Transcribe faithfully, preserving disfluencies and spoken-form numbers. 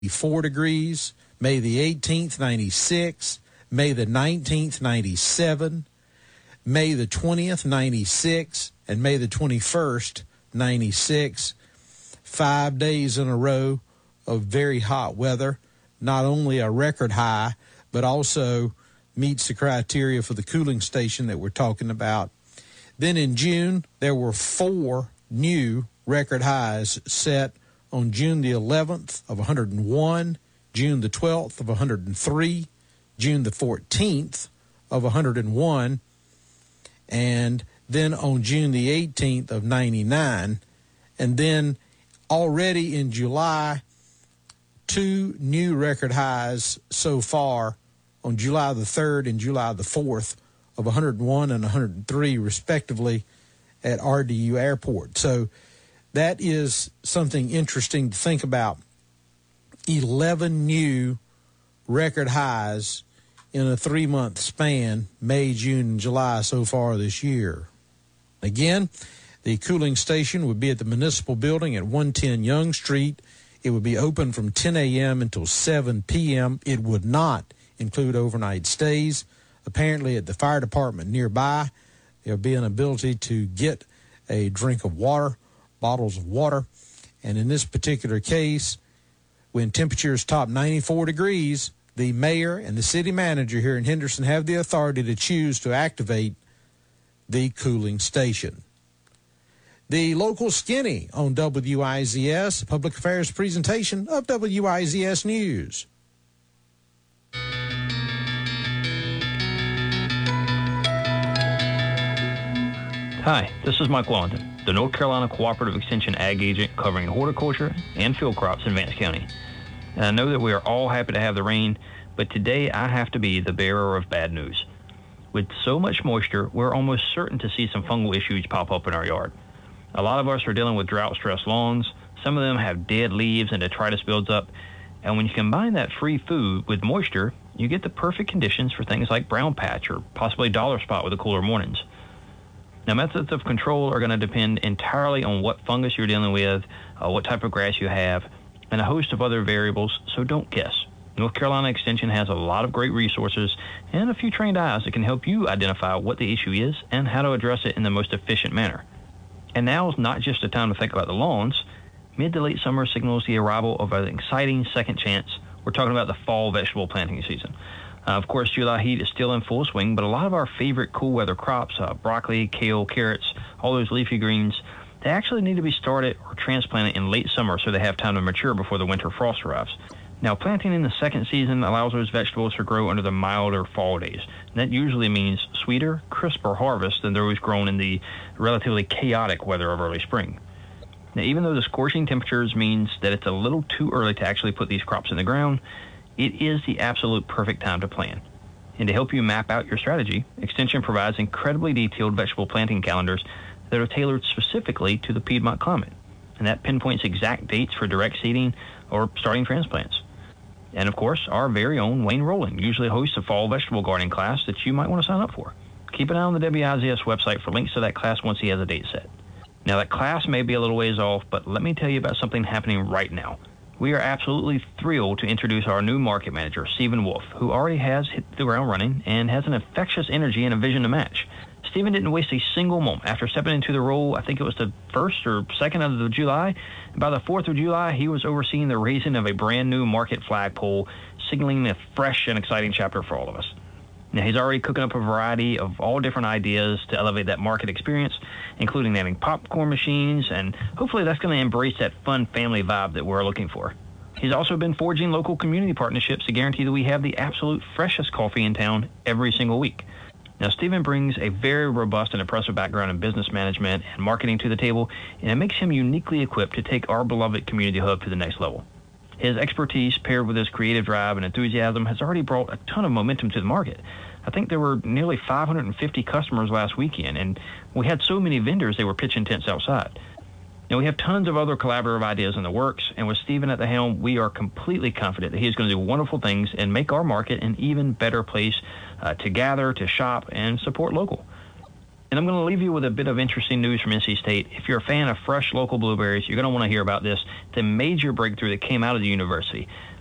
ninety-four degrees. May the eighteenth, ninety-six. May the nineteenth, ninety-seven. May the twentieth, ninety-six. And May the twenty-first, ninety-six. Five days in a row of very hot weather. Not only a record high, but also meets the criteria for the cooling station that we're talking about. Then in June, there were four new record highs set on June the eleventh of one hundred one, June the twelfth of one hundred three, June the fourteenth of one hundred one, and then on June the eighteenth of ninety-nine. And then already in July, two new record highs so far on July the third and July the fourth of one hundred one and one hundred three, respectively, at R D U Airport. So that is something interesting to think about. eleven new record highs in a three-month span, May, June, and July so far this year. Again, the cooling station would be at the Municipal Building at one ten Young Street. It would be open from ten a.m. until seven p.m. It would not include overnight stays. Apparently, at the fire department nearby, there will be an ability to get a drink of water, bottles of water. And in this particular case, when temperatures top ninety-four degrees, the mayor and the city manager here in Henderson have the authority to choose to activate the cooling station. The local skinny on W I Z S, public affairs presentation of W I Z S News. Hi, this is Mike Wellington, the North Carolina Cooperative Extension Ag Agent covering horticulture and field crops in Vance County. And I know that we are all happy to have the rain, but today I have to be the bearer of bad news. With so much moisture, we're almost certain to see some fungal issues pop up in our yard. A lot of us are dealing with drought-stressed lawns. Some of them have dead leaves and detritus builds up. And when you combine that free food with moisture, you get the perfect conditions for things like brown patch or possibly dollar spot with the cooler mornings. Now, methods of control are going to depend entirely on what fungus you're dealing with, uh, what type of grass you have, and a host of other variables, so don't guess. North Carolina Extension has a lot of great resources and a few trained eyes that can help you identify what the issue is and how to address it in the most efficient manner. And now is not just a time to think about the lawns. Mid to late summer signals the arrival of an exciting second chance. We're talking about the fall vegetable planting season. Uh, of course, July heat is still in full swing, but a lot of our favorite cool weather crops, uh, broccoli, kale, carrots, all those leafy greens, they actually need to be started or transplanted in late summer so they have time to mature before the winter frost arrives. Now, planting in the second season allows those vegetables to grow under the milder fall days. And that usually means sweeter, crisper harvest than those grown in the relatively chaotic weather of early spring. Now, even though the scorching temperatures means that it's a little too early to actually put these crops in the ground, it is the absolute perfect time to plant. And to help you map out your strategy, Extension provides incredibly detailed vegetable planting calendars that are tailored specifically to the Piedmont climate. And that pinpoints exact dates for direct seeding or starting transplants. And of course, our very own Wayne Rowland usually hosts a fall vegetable gardening class that you might want to sign up for. Keep an eye on the W I Z S website for links to that class once he has a date set. Now, that class may be a little ways off, but let me tell you about something happening right now. We are absolutely thrilled to introduce our new market manager, Stephen Wolf, who already has hit the ground running and has an infectious energy and a vision to match. Stephen didn't waste a single moment. After stepping into the role, I think it was the first or second of the July, and by the fourth of July, he was overseeing the raising of a brand new market flagpole, signaling a fresh and exciting chapter for all of us. Now, he's already cooking up a variety of all different ideas to elevate that market experience, including adding popcorn machines, and hopefully that's going to embrace that fun family vibe that we're looking for. He's also been forging local community partnerships to guarantee that we have the absolute freshest coffee in town every single week. Now, Stephen brings a very robust and impressive background in business management and marketing to the table, and it makes him uniquely equipped to take our beloved community hub to the next level. His expertise, paired with his creative drive and enthusiasm, has already brought a ton of momentum to the market. I think there were nearly five hundred fifty customers last weekend, and we had so many vendors they were pitching tents outside. Now, we have tons of other collaborative ideas in the works, and with Stephen at the helm, we are completely confident that he's going to do wonderful things and make our market an even better place uh, to gather, to shop, and support local. And I'm going to leave you with a bit of interesting news from N C State. If you're a fan of fresh local blueberries, you're going to want to hear about this. It's a major breakthrough that came out of the university.